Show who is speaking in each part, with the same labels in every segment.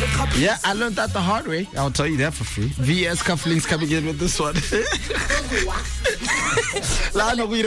Speaker 1: Yeah, I learned that the hard way. I'll tell you that for free. VS Cufflinks coming in with this one. You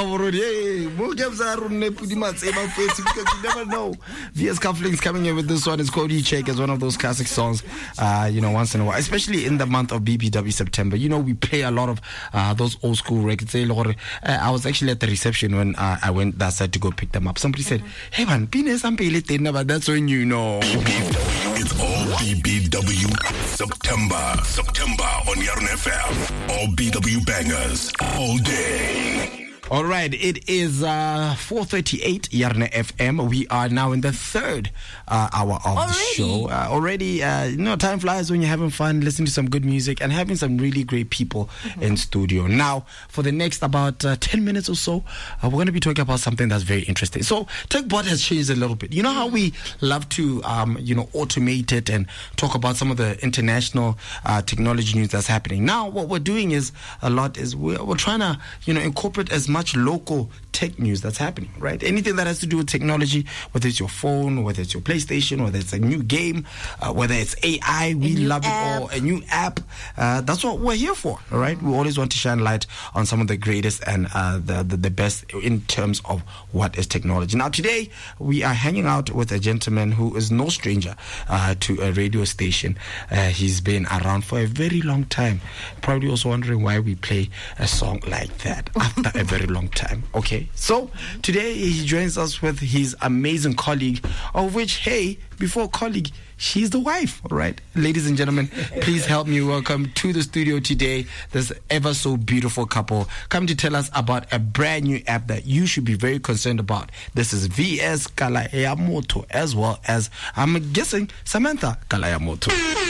Speaker 1: never know. VS Cufflinks coming in with this one. It's called E-Check as one of those classic songs, once in a while, especially in the month of BBW September. You know, we play a lot of those old school records. I was actually at the reception when I went that side to go pick them up. Somebody said, hey man, but that's when you know.
Speaker 2: It's all BBW September on Yarn FM. All BW bangers all day.
Speaker 1: All right, it is 4:38 Yarn FM. We are now in the third hour of the show. Already, time flies when you're having fun, listening to some good music, and having some really great people in studio. Now, for the next about 10 minutes or so, we're going to be talking about something that's very interesting. So, TechBot has changed a little bit. You know how we love to, automate it and talk about some of the international technology news that's happening. Now, what we're doing is we're trying to, incorporate as much local tech news that's happening, right? Anything that has to do with technology, whether it's your phone, whether it's your PlayStation, whether it's a new game, whether it's AI, we love it all. A new app, that's what we're here for, all right? We always want to shine light on some of the greatest and the best in terms of what is technology. Now, today, we are hanging out with a gentleman who is no stranger to a radio station. He's been around for a very long time. Probably also wondering why we play a song like that after a very long time. Okay, so today he joins us with his amazing colleague, of which, hey, before colleague, she's the wife, all right? Ladies and gentlemen, please help me welcome to the studio today this ever so beautiful couple come to tell us about a brand new app that you should be very concerned about. This is VS Kalayamoto, as well as, I'm guessing, Samantha Kalayamoto.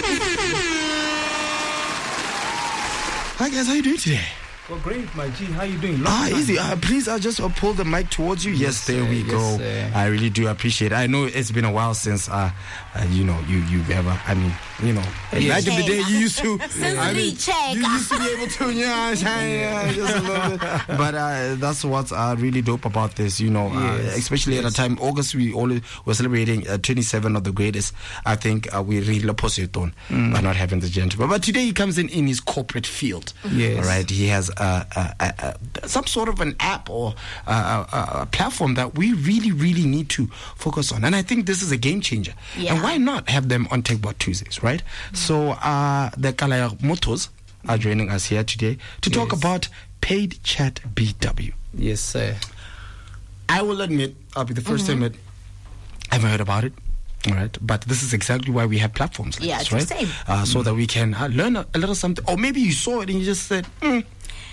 Speaker 1: Hi guys, how are you doing today?
Speaker 3: Well, great, my G. How you doing?
Speaker 1: Easy. Please, I'll just pull the mic towards you. Yes, there we go. I really do appreciate it. I know it's been a while since, you've ever, back in the day, you used to, you used to be able to, just a little bit. But that's what's really dope about this, especially at a time, August, we're celebrating 27 of the greatest. I think we really opposite on by not having the gentleman. But today he comes in his corporate field. Yes. All right, he has some sort of an app or a platform that we really, really need to focus on. And I think this is a game changer. Yeah. And why not have them on TechBot Tuesdays, right? So the Kalayamotos are joining us here today to talk about Paid Chat BW.
Speaker 3: Yes, sir.
Speaker 1: I will admit, I'll be the first to admit, I haven't heard about it. All right, but this is exactly why we have platforms like this, right? So that we can learn a little something, or maybe you saw it and you just said,